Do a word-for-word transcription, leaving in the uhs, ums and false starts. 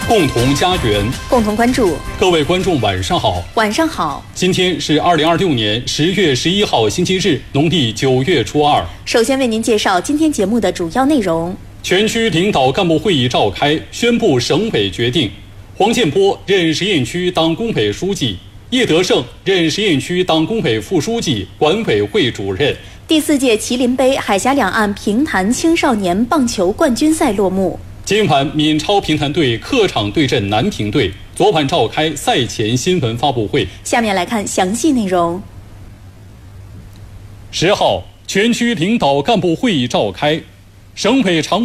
共同家园， 共同关注。 各位观众晚上好。 晚上好。 今天是二零二六年十月十一号星期日，农历九月初二。 首先为您介绍今天节目的主要内容。 全区领导干部会议召开，宣布省委决定：黄建波任实验区当工委书记，叶德胜任实验区当工委副书记、管委会主任。 第四届麒麟杯海峡两岸评坛青少年棒球冠军赛落幕。 今晚闽超评坛队客场对阵南平队，昨晚召开赛前新闻发布会。 下面来看详细内容。 十号，全区领导干部会议召开，省委常